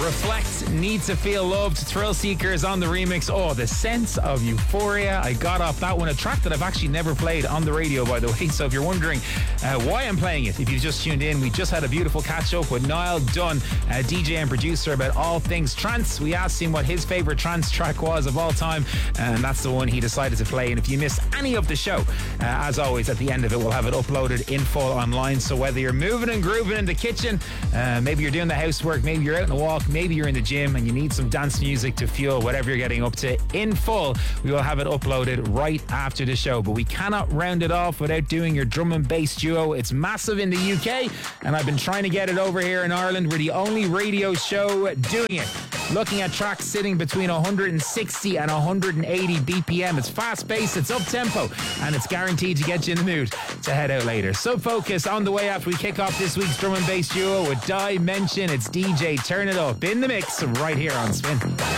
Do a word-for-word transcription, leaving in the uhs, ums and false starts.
Reflect, Need to Feel Loved, Thrill Seekers on the remix. Oh, the sense of euphoria I got off that one. A track that I've actually never played on the radio, by the way. So if you're wondering uh, why I'm playing it, if you've just tuned in, we just had a beautiful catch up with Niall Dunn, uh, D J and producer, about all things trance. We asked him what his favourite trance track was of all time, and that's the one he decided to play. And if you missed any of the show, uh, as always, at the end of it, we'll have it uploaded in full online. So whether you're moving and grooving in the kitchen, uh, maybe you're doing the housework, maybe you're out on a walk, maybe you're in the gym and you need some dance music to fuel whatever you're getting up to, in full, we will have it uploaded right after the show. But we cannot round it off without doing your drum and bass duo. It's massive in the U K, and I've been trying to get it over here in Ireland. We're the only radio show doing it. Looking at tracks sitting between one hundred sixty and one hundred eighty B P M. It's fast-paced, it's up-tempo, and it's guaranteed to get you in the mood to head out later. Sub Focus on the way after we kick off this week's drum and bass duo with Dimension. It's D J Turn It Up in the mix right here on Spin.